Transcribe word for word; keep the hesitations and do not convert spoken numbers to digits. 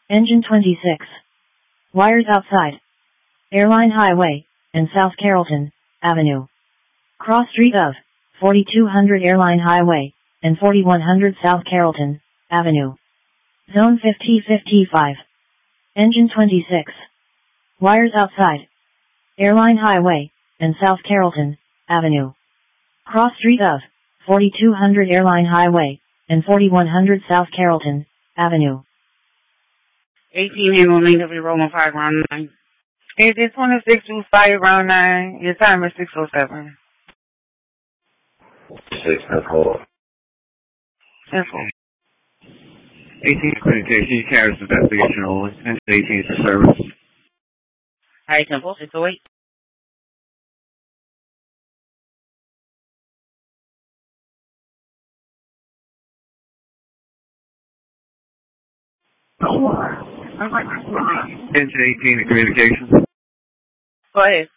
Engine twenty-six. Wires outside. Airline Highway, and South Carrollton Avenue. Cross street of forty-two hundred Airline Highway, and forty-one hundred South Carrollton Avenue. Zone fifty fifty-five. Engine twenty-six. Wires outside. Airline Highway, and South Carrollton Avenue. Cross street of forty-two hundred Airline Highway, and forty-one hundred South Carrollton Avenue. eighteen Hamlin Lane, W Roman five round nine. Engine twenty-six, Juice five round nine. Your time is six oh seven. Six, that's hold. Simple. eighteen communication carries investigation only. Engine eighteen for service. High tempo, six oh eight. Engine eighteen in communication. Go ahead.